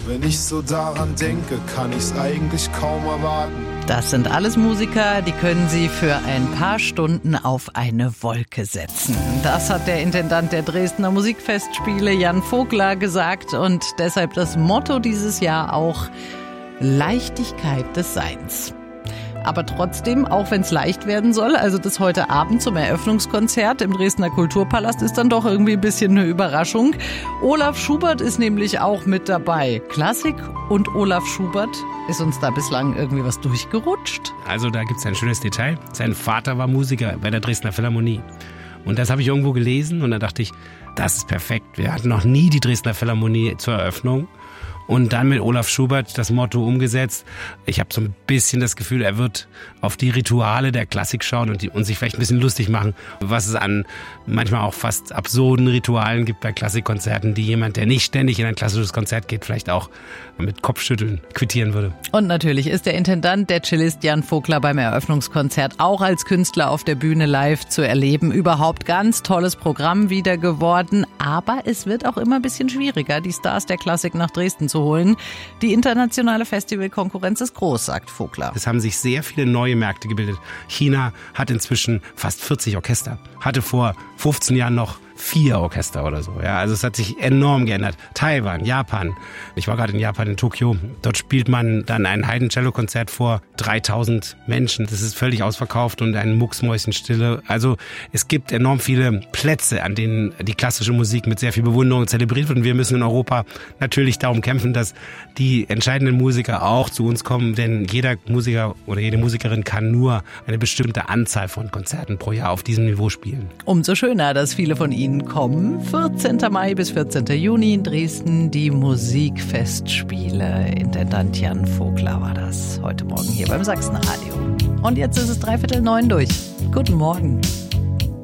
Wenn ich so daran denke, kann ich's eigentlich kaum erwarten. Das sind alles Musiker, die können Sie für ein paar Stunden auf eine Wolke setzen. Das hat der Intendant der Dresdner Musikfestspiele Jan Vogler gesagt und deshalb das Motto dieses Jahr auch Leichtigkeit des Seins. Aber trotzdem, auch wenn es leicht werden soll, also das heute Abend zum Eröffnungskonzert im Dresdner Kulturpalast ist dann doch irgendwie ein bisschen eine Überraschung. Olaf Schubert ist nämlich auch mit dabei. Klassik und Olaf Schubert, ist uns da bislang irgendwie was durchgerutscht? Also da gibt es ein schönes Detail. Sein Vater war Musiker bei der Dresdner Philharmonie. Und das habe ich irgendwo gelesen und da dachte ich, das ist perfekt. Wir hatten noch nie die Dresdner Philharmonie zur Eröffnung. Und dann mit Olaf Schubert das Motto umgesetzt. Ich habe so ein bisschen das Gefühl, er wird auf die Rituale der Klassik schauen und sich vielleicht ein bisschen lustig machen, was es an manchmal auch fast absurden Ritualen gibt bei Klassikkonzerten, die jemand, der nicht ständig in ein klassisches Konzert geht, vielleicht auch mit Kopfschütteln quittieren würde. Und natürlich ist der Intendant, der Cellist Jan Vogler beim Eröffnungskonzert auch als Künstler auf der Bühne live zu erleben. Überhaupt ganz tolles Programm wieder geworden. Aber es wird auch immer ein bisschen schwieriger, die Stars der Klassik nach Dresden zu holen. Die internationale Festivalkonkurrenz ist groß, sagt Vogler. Es haben sich sehr viele neue Märkte gebildet. China hat inzwischen fast 40 Orchester, hatte vor 15 Jahren noch 4 Orchester oder so. Ja, also es hat sich enorm geändert. Taiwan, Japan. Ich war gerade in Japan, in Tokio. Dort spielt man dann ein Haydn-Cello-Konzert vor 3000 Menschen. Das ist völlig ausverkauft und ein Mucksmäuschenstille. Also es gibt enorm viele Plätze, an denen die klassische Musik mit sehr viel Bewunderung zelebriert wird. Und wir müssen in Europa natürlich darum kämpfen, dass die entscheidenden Musiker auch zu uns kommen. Denn jeder Musiker oder jede Musikerin kann nur eine bestimmte Anzahl von Konzerten pro Jahr auf diesem Niveau spielen. Umso schöner, dass viele von Ihnen kommen. 14. Mai bis 14. Juni in Dresden, die Musikfestspiele. Intendant Jan Vogler war das heute Morgen hier beim Sachsenradio. Und jetzt ist es 8:45 durch. Guten Morgen.